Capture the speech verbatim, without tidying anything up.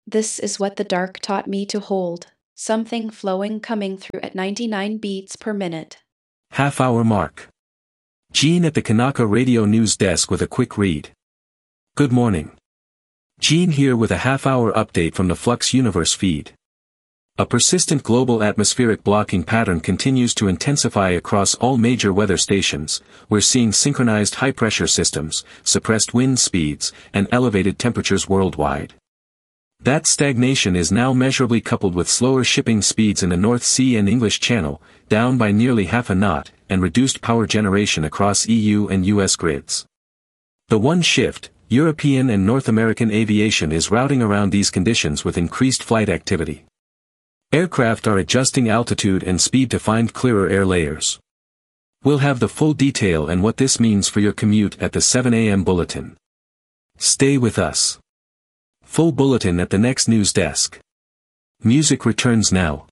This is what the dark taught me to hold, something flowing coming through at ninety-nine beats per minute. Half-hour mark. Gene at the Kanaka Radio News Desk with a quick read. Good morning. Gene here with a half-hour update from the Flux Universe feed. A persistent global atmospheric blocking pattern continues to intensify across all major weather stations. We're seeing synchronized high-pressure systems, suppressed wind speeds, and elevated temperatures worldwide. That stagnation is now measurably coupled with slower shipping speeds in the North Sea and English Channel, down by nearly half a knot, and reduced power generation across E U and U S grids. The one shift, European and North American aviation is routing around these conditions with increased flight activity. Aircraft are adjusting altitude and speed to find clearer air layers. We'll have the full detail and what this means for your commute at the seven A M bulletin. Stay with us. Full bulletin at the next news desk. Music returns now.